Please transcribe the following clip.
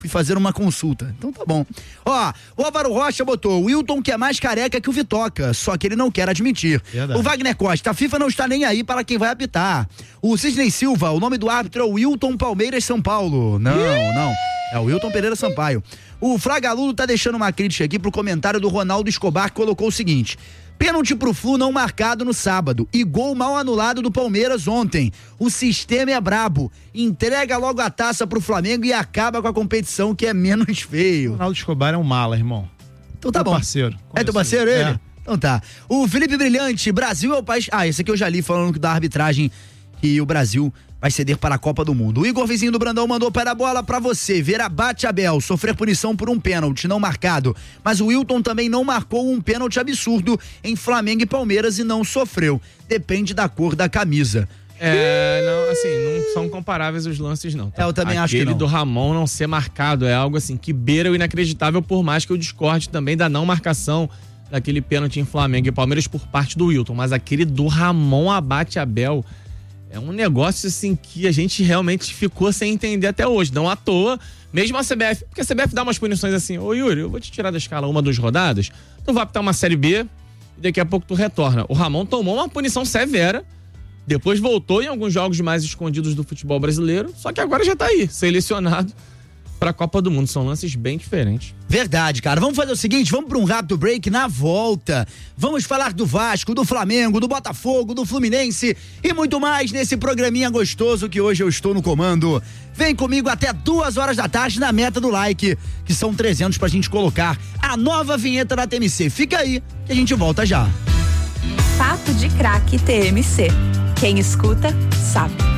Fui fazer uma consulta. Então tá bom. Ó, o Álvaro Rocha botou: o Wilton que é mais careca que o Vitoca, só que ele não quer admitir. Verdade. O Wagner Costa: a FIFA não está nem aí para quem vai apitar. O Sidney Silva: o nome do árbitro é o Wilton Palmeiras São Paulo. Não. É o Wilton Pereira Sampaio. O Fragaludo tá deixando uma crítica aqui pro comentário do Ronaldo Escobar, que colocou o seguinte: pênalti pro Flu não marcado no sábado e gol mal anulado do Palmeiras ontem. O sistema é brabo. Entrega logo a taça pro Flamengo e acaba com a competição, que é menos feio. O Ronaldo Escobar é um mala, irmão. Então tá bom. Parceiro. É teu parceiro ele? É. Então tá. O Felipe Brilhante: Brasil é o país... esse aqui eu já li falando da arbitragem, que o Brasil vai ceder para a Copa do Mundo. O Igor Vizinho do Brandão mandou: para a bola pra você, ver Abate Abel sofrer punição por um pênalti não marcado, mas o Wilton também não marcou um pênalti absurdo em Flamengo e Palmeiras e não sofreu. Depende da cor da camisa. Não, assim, não são comparáveis os lances, não. Tá? Eu também acho que não. Aquele do Ramon não ser marcado é algo assim que beira o inacreditável, por mais que eu discorde também da não marcação daquele pênalti em Flamengo e Palmeiras por parte do Wilton, mas aquele do Ramon Abate Abel é um negócio assim que a gente realmente ficou sem entender até hoje, não à toa, mesmo a CBF, porque a CBF dá umas punições assim: ô Yuri, eu vou te tirar da escala 1, 2 rodadas, tu vai apitar uma Série B e daqui a pouco tu retorna. O Ramon tomou uma punição severa, depois voltou em alguns jogos mais escondidos do futebol brasileiro, só que agora já tá aí, selecionado pra Copa do Mundo. São lances bem diferentes. Verdade, cara. Vamos fazer o seguinte, vamos pra um rápido break. Na volta, vamos falar do Vasco, do Flamengo, do Botafogo, do Fluminense e muito mais nesse programinha gostoso que hoje eu estou no comando. Vem comigo até 2 da tarde na meta do like, que são 300 pra gente colocar a nova vinheta da TMC. Fica aí que a gente volta já. Papo de Craque TMC. Quem escuta, sabe.